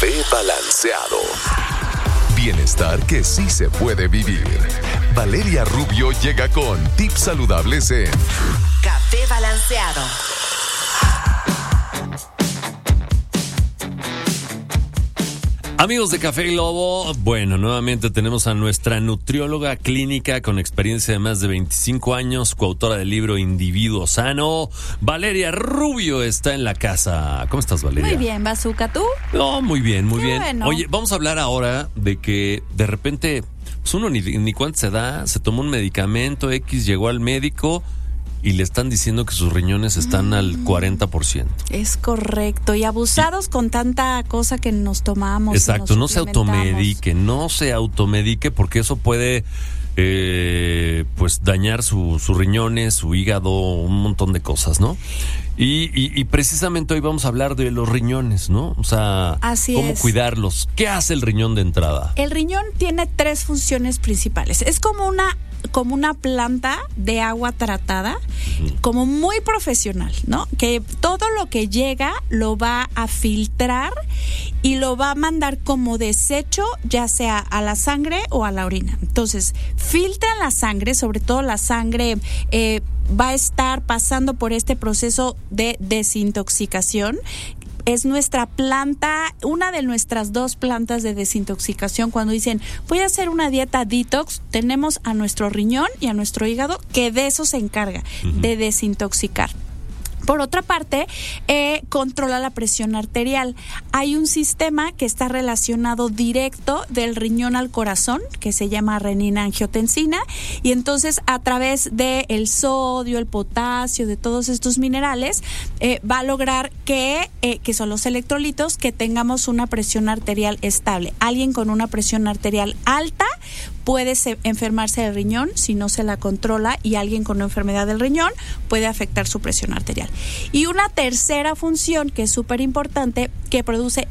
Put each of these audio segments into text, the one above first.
Café Balanceado. Bienestar que sí se puede vivir. Valeria Rubio llega con tips saludables en Café Balanceado. Amigos de Café Globo, bueno, nuevamente tenemos a nuestra nutrióloga clínica con experiencia de más de 25 años, coautora del libro Individuo Sano. Valeria Rubio está en la casa. ¿Cómo estás, Valeria? Muy bien, Bazooka, ¿tú? No, muy bien, muy bien. Bueno. Oye, vamos a hablar ahora de que de repente, pues uno ni cuánto se da, se tomó un medicamento X, llegó al médico y le están diciendo que sus riñones están al 40%. Es correcto. Y abusados con tanta cosa que nos tomamos. Exacto, no se automedique porque eso puede pues dañar sus riñones, su hígado, un montón de cosas, ¿no? Y precisamente hoy vamos a hablar de los riñones, ¿no? O sea, cómo cuidarlos. ¿Qué hace el riñón de entrada? El riñón tiene 3 funciones principales. Es como una planta de agua tratada, como muy profesional, ¿no? Que todo lo que llega lo va a filtrar y lo va a mandar como desecho, ya sea a la sangre o a la orina. Entonces, filtran la sangre, sobre todo la sangre va a estar pasando por este proceso de desintoxicación. Es nuestra planta, una de nuestras 2 plantas de desintoxicación. Cuando dicen, voy a hacer una dieta detox, tenemos a nuestro riñón y a nuestro hígado que de eso se encarga, de desintoxicar. Por otra parte, controla la presión arterial. Hay un sistema que está relacionado directo del riñón al corazón, que se llama renina-angiotensina, y entonces a través del sodio, el potasio, de todos estos minerales, va a lograr que son los electrolitos, que tengamos una presión arterial estable. Alguien con una presión arterial alta puede enfermarse del riñón si no se la controla, y alguien con una enfermedad del riñón puede afectar su presión arterial. Y una tercera función que es súper importante, que produce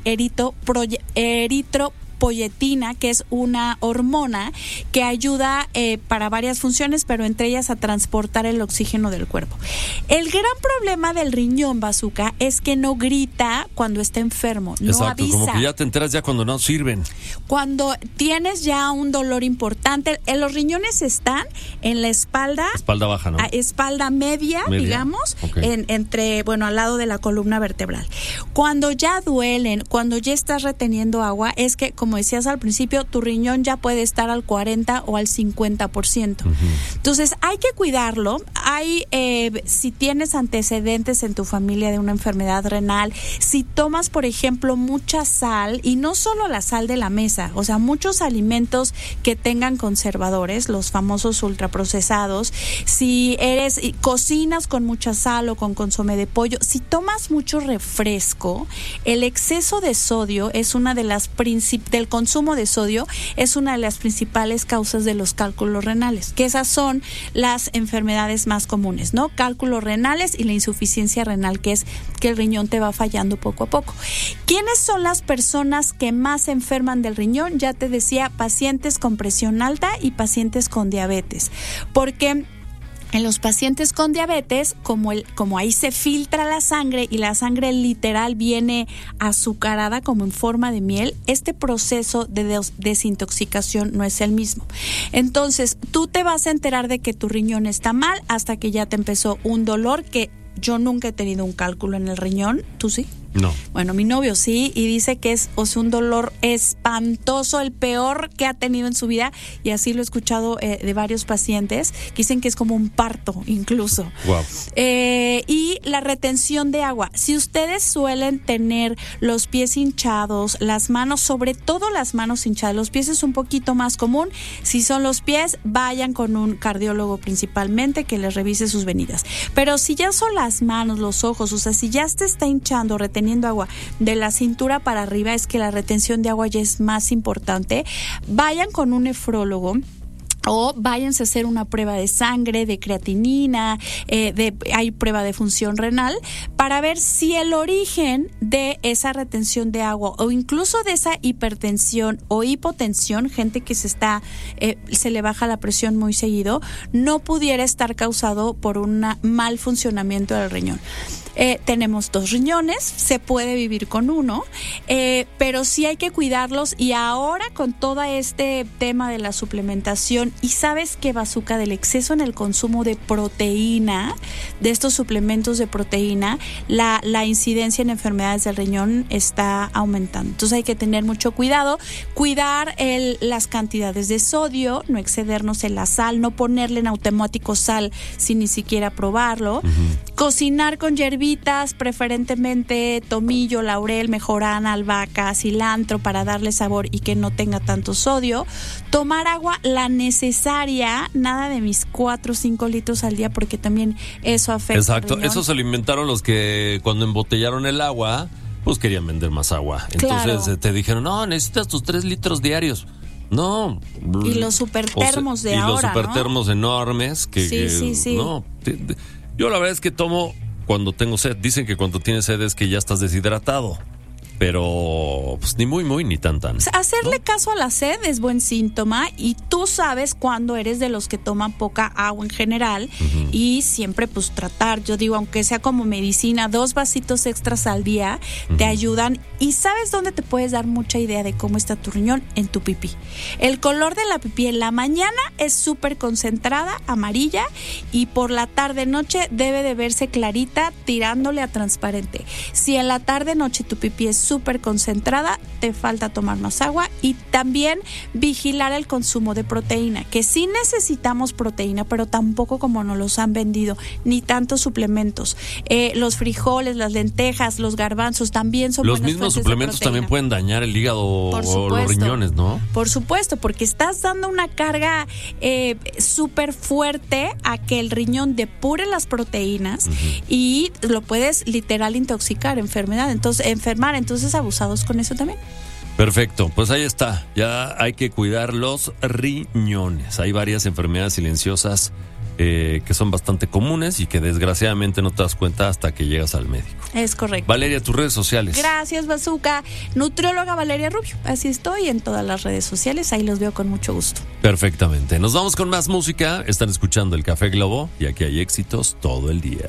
eritropoyetina, que es una hormona que ayuda para varias funciones, pero entre ellas a transportar el oxígeno del cuerpo. El gran problema del riñón, Bazooka, es que no grita cuando está enfermo, no avisa. Como que ya te enteras ya cuando no sirven. Cuando tienes ya un dolor importante, los riñones están en la espalda. Espalda baja, ¿no? Espalda media, digamos, okay. Al lado de la columna vertebral. Cuando ya duelen, cuando ya estás reteniendo agua, es que, como decías al principio, tu riñón ya puede estar al 40 o al 50%. Entonces, hay que cuidarlo. Si tienes antecedentes en tu familia de una enfermedad renal, si tomas, por ejemplo, mucha sal, y no solo la sal de la mesa, o sea, muchos alimentos que tengan conservadores, los famosos ultraprocesados, si cocinas con mucha sal o con consomé de pollo, si tomas mucho refresco, el exceso de sodio es una de las del consumo de sodio es una de las principales causas de los cálculos renales, que esas son las enfermedades más comunes, ¿no? Cálculos renales y la insuficiencia renal, que es que el riñón te va fallando poco a poco. ¿Quiénes son las personas que más se enferman del riñón? Ya te decía, pacientes con presión alta y pacientes con diabetes, porque en los pacientes con diabetes, como ahí se filtra la sangre y la sangre literal viene azucarada como en forma de miel, este proceso de desintoxicación no es el mismo. Entonces, tú te vas a enterar de que tu riñón está mal hasta que ya te empezó un dolor, que yo nunca he tenido un cálculo en el riñón. ¿Tú sí? No. Bueno, mi novio sí, y dice que es un dolor espantoso, el peor que ha tenido en su vida, y así lo he escuchado de varios pacientes que dicen que es como un parto incluso. Wow. Y la retención de agua. Si ustedes suelen tener los pies hinchados, las manos, sobre todo las manos hinchadas, los pies es un poquito más común. Si son los pies, vayan con un cardiólogo principalmente que les revise sus venidas. Pero si ya son las manos, los ojos, o sea, si ya te está hinchando, reteniendo agua de la cintura para arriba, es que la retención de agua ya es más importante. Vayan con un nefrólogo o váyanse a hacer una prueba de sangre, de creatinina, hay prueba de función renal, para ver si el origen de esa retención de agua o incluso de esa hipertensión o hipotensión, gente que se le baja la presión muy seguido, no pudiera estar causado por un mal funcionamiento del riñón. Tenemos 2 riñones, se puede vivir con uno, pero sí hay que cuidarlos. Y ahora con todo este tema de la suplementación, y sabes que, Bazooka, del exceso en el consumo de proteína, de estos suplementos de proteína, la incidencia en enfermedades del riñón está aumentando. Entonces hay que tener mucho cuidado, cuidar las cantidades de sodio, no excedernos en la sal, no ponerle en automático sal sin ni siquiera probarlo. Cocinar con hierbitas, preferentemente tomillo, laurel, mejorana, albahaca, cilantro, para darle sabor y que no tenga tanto sodio. Tomar agua la necesaria, nada de mis 4 o 5 litros al día, porque también eso afecta. Exacto, al riñón. eso se lo inventaron los que cuando embotellaron el agua, pues querían vender más agua. Entonces Claro. Te dijeron, no, necesitas tus 3 litros diarios. No. Y los supertermos de y ahora, los supertermos enormes que Sí. no. Yo la verdad es que tomo cuando tengo sed. Dicen que cuando tienes sed es que ya estás deshidratado. Pero pues ni muy ni tan. O sea, hacerle caso a la sed es buen síntoma, y tú sabes cuando eres de los que toman poca agua en general. Y siempre pues tratar, yo digo, aunque sea como medicina, 2 vasitos extras al día te ayudan. Y ¿sabes dónde te puedes dar mucha idea de cómo está tu riñón? En tu pipí. El color de la pipí en la mañana es súper concentrada, amarilla, y por la tarde-noche debe de verse clarita, tirándole a transparente. Si en la tarde-noche tu pipí es súper concentrada, te falta tomar más agua. Y también vigilar el consumo de proteína, que sí necesitamos proteína, pero tampoco como nos los han vendido, ni tantos suplementos. Los frijoles, las lentejas, los garbanzos también son Los buenas mismos fuentes de suplementos proteína. también pueden dañar el hígado Por o los riñones, ¿no? Por supuesto, porque estás dando una carga súper fuerte a que el riñón depure las proteínas y lo puedes literal intoxicar, enfermar. Entonces abusados con eso también. Perfecto, pues ahí está. Ya hay que cuidar los riñones. Hay varias enfermedades silenciosas que son bastante comunes y que desgraciadamente no te das cuenta hasta que llegas al médico. Es correcto. Valeria, tus redes sociales. Gracias, Bazooka. Nutrióloga Valeria Rubio. Así estoy en todas las redes sociales. Ahí los veo con mucho gusto. Perfectamente. Nos vamos con más música. Están escuchando el Café Globo y aquí hay éxitos todo el día.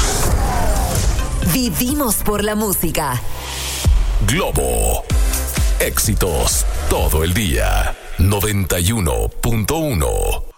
Vivimos por la música. Globo. Éxitos todo el día. 91.1.